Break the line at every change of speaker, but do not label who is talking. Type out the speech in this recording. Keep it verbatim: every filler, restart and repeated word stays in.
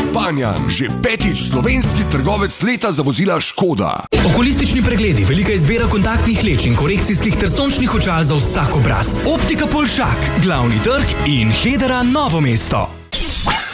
Panjan, že petič slovenski trgovec leta za vozila Škoda.
Okulistični pregledi, velika izbira kontaktnih leč in korekcijskih ter sončnih očal za vsak obraz. Optika Polšak, Glavni trg in Hedera Novo mesto.